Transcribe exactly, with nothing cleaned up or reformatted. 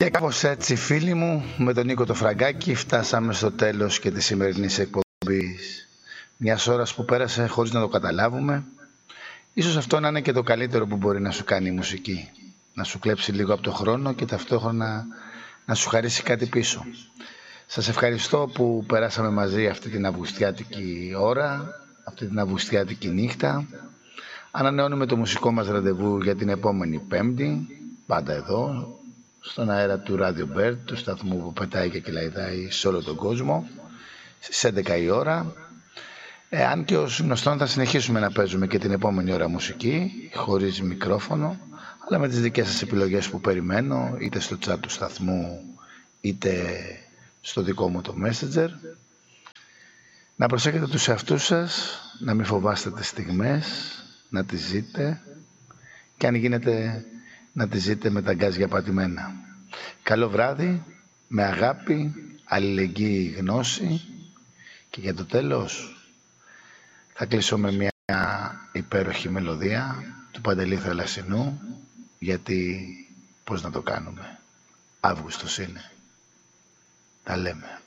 Και κάπως έτσι, φίλοι μου, με τον Νίκο το Φραγκάκι φτάσαμε στο τέλος και της σημερινής εκπομπής. Μιας ώρας που πέρασε χωρίς να το καταλάβουμε. Ίσως αυτό να είναι και το καλύτερο που μπορεί να σου κάνει η μουσική. Να σου κλέψει λίγο από το χρόνο και ταυτόχρονα να σου χαρίσει κάτι πίσω. Σας ευχαριστώ που περάσαμε μαζί αυτή την αυγουστιάτικη ώρα, αυτή την αυγουστιάτικη νύχτα. Ανανεώνουμε το μουσικό μας ραντεβού για την επόμενη Πέμπτη, πάντα εδώ, στον αέρα του Radio Bird, του σταθμού που πετάει και κελαϊδάει σε όλο τον κόσμο, στις έντεκα η ώρα. Ε, αν και ως γνωστόν θα συνεχίσουμε να παίζουμε και την επόμενη ώρα μουσική, χωρίς μικρόφωνο, αλλά με τις δικές σας επιλογές που περιμένω, είτε στο chat του σταθμού, είτε στο δικό μου το Messenger. Να προσέχετε τους εαυτούς σας, να μην φοβάστε τις στιγμές, να τις ζείτε και αν γίνεται να τις ζείτε με τα γκάζια πατημένα. Καλό βράδυ, με αγάπη, αλληλεγγύη, γνώση και για το τέλος θα κλείσω με μια υπέροχη μελωδία του Παντελή Θαλασσινού, γιατί πώς να το κάνουμε, Αύγουστος είναι. Τα λέμε.